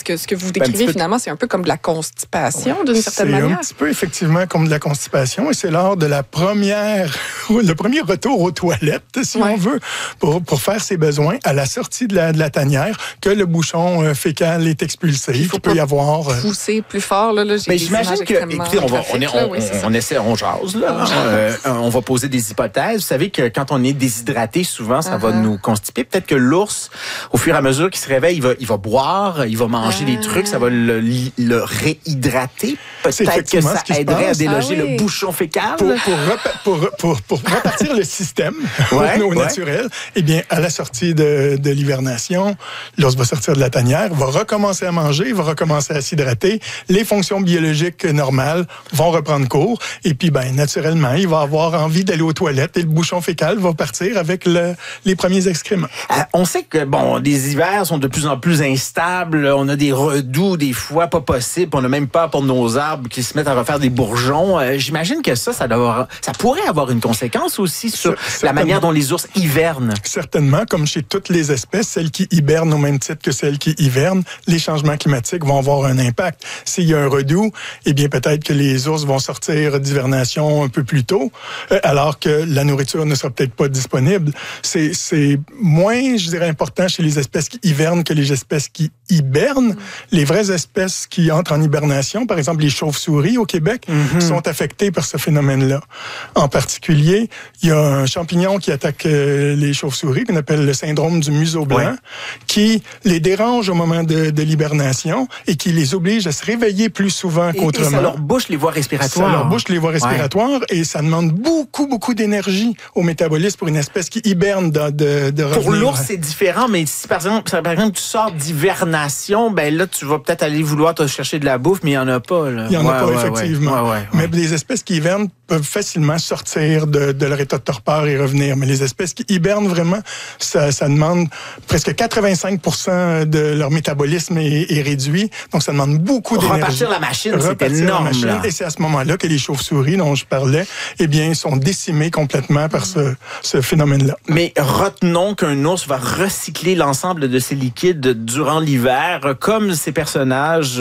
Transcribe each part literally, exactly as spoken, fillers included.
que ce que vous décrivez, ben, finalement, c'est un peu comme de la constipation, ouais, d'une certaine manière. C'est un petit peu, effectivement, comme de la constipation. Et c'est lors de la première, le premier retour aux toilettes, si ouais. on veut, pour, pour faire ses besoins à la sortie de la, de la tanière, que le bouchon euh, fécal est expulsé. Il, faut il peut y avoir... Euh... pousser plus fort, là. là j'ai Mais j'imagine que, écoutez, on, va, on, est, on, là, oui, on, on essaie, on jase, là. euh, on va poser des hypothèses. Vous savez que quand on est déshydraté, souvent, ça uh-huh. va nous constiper. Peut-être que l'ours, au fur et à mesure qu'il se réveille, il va, il va boire, il va manger uh-huh. des trucs, ça va le, le réhydrater. Peut-être que ça aiderait à déloger ah, oui. le bouchon fécal. Pour, pour, repa- pour, pour, pour repartir le système ouais, au ouais. naturel, eh bien, à la sortie de, de l'hivernation, l'ours va sortir de la tanière, va recommencer à manger, va recommencer à s'hydrater. Les fonctions biologiques normales vont reprendre cours. Et puis, ben, naturellement, il va avoir envie d'aller aux toilettes et le bouchon fécal va partir avec le, les premiers excréments. Euh, on sait que, bon, les hivers sont de plus en plus instables. On a des redoux, des fois pas possibles. On n'a même pas pour nos arbres qui se mettent à refaire des bourgeons. Euh, j'imagine que ça, ça, doit avoir, ça pourrait avoir une conséquence aussi sur C- la manière dont les ours hivernent. Certainement, comme chez toutes les espèces, celles qui hibernent au même titre que celles qui hivernent, les changements climatiques vont avoir un impact. S'il y a un redoux, eh bien, peut-être que les ours vont sortir d'hivernation un peu plus tôt, euh, alors que la nourriture ne sera peut-être pas disponible. C'est, c'est moins, je dirais, important chez les espèces qui hivernent que les espèces qui hibernent. Mmh. Les vraies espèces qui entrent en hibernation, par exemple les chauves-souris au Québec, mmh. sont affectées par ce phénomène-là. En particulier, il y a un champignon qui attaque euh, les chauves-souris, qu'on appelle le syndrome du museau blanc, ouais. qui les dérange au moment de, de l'hibernation et qui les oblige à se réveiller plus souvent et, qu'autrement. Et ça leur bouche les voies respiratoires. Ça leur bouche les voies respiratoires ouais. et ça demande beaucoup, beaucoup d'énergie au métabolisme pour une espèce qui hiberne de, de, de revenir. Pour l'ours, c'est différent, mais si par exemple, par exemple tu sors d'hivernation, ben là, tu vas peut-être aller vouloir te chercher de la bouffe, mais il n'y en a pas. Là. Il n'y en ouais, a pas, ouais, effectivement. Ouais, ouais, ouais. Mais les espèces qui hivernent peuvent facilement sortir de, de leur état de torpeur et revenir. Mais les espèces qui hibernent vraiment, ça, ça demande presque quatre-vingt-cinq pour cent de leur métabolisme est, est réduit. Donc, ça demande beaucoup d'énergie. Repartir la machine, c'est énorme. Machine, là. Et c'est à ce moment-là que les chauves-souris dont je parlais, eh bien, sont décimées complètement par ce, ce phénomène-là. Mais retenons qu'un ours va recycler l'ensemble de ses liquides durant l'hiver, comme ces personnages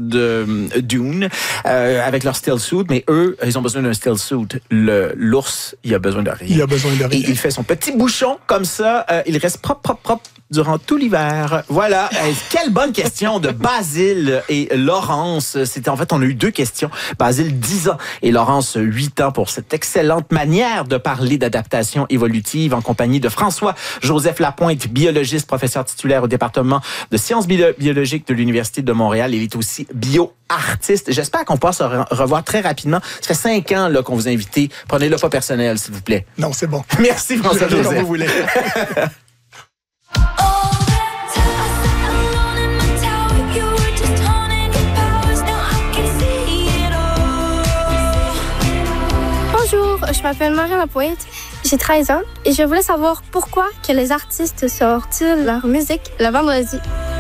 de Dune, euh, avec leur still suit. Mais eux, ils ont besoin d'un still suit. Le, l'ours, il a besoin de rien. Il a besoin de rien. Et il fait son petit bouchon comme ça. Euh, il reste propre, propre, propre durant tout l'hiver. Voilà. Euh, quelle bonne question de Basile et Laurence. C'était en fait, on a eu deux questions. Basile, dix ans, et Laurence, huit ans, pour cette excellente manière de parler d'adaptation évolutive en compagnie de François-Joseph Lapointe, biologiste, professeur titulaire au département de sciences bio- biologiques de l'Université de Montréal. Il est aussi bio-artiste. J'espère qu'on pourra se re- revoir très rapidement. Ça fait cinq ans là, qu'on vous a invité. Prenez-le pas personnel, s'il vous plaît. Non, c'est bon. Merci, François-Joseph. Comme vous voulez. Bonjour, je m'appelle Marie Lapointe, j'ai treize ans et je voulais savoir pourquoi que les artistes sortent leur musique le vendredi.